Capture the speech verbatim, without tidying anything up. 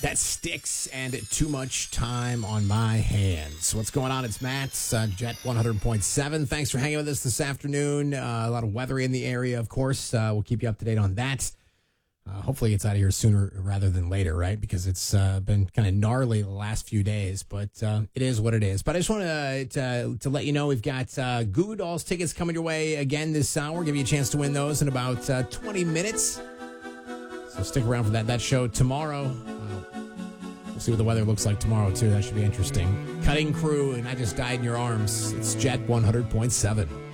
That Styx and Too Much Time on My Hands. What's going on? It's Matt, uh, Jet one hundred point seven. Thanks for hanging with us this afternoon. Uh, a lot of weather in the area, of course. Uh, we'll keep you up to date on that. Uh, hopefully it's out of here sooner rather than later, right? Because it's uh, been kind of gnarly the last few days, but uh, it is what it is. But I just want to, to to let you know we've got uh, Goo Goo Dolls tickets coming your way again this hour. Give you a chance to win those in about uh, twenty minutes. So stick around for that. That show tomorrow. Uh, we'll see what the weather looks like tomorrow, too. That should be interesting. Cutting Crew, and I Just Died in Your Arms. It's Jet one hundred point seven.